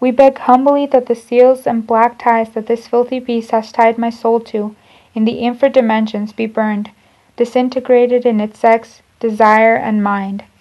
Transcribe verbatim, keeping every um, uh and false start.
We beg humbly that the seals and black ties that this filthy beast has tied my soul to, in the infra dimensions, be burned, disintegrated in its sex, desire, and mind.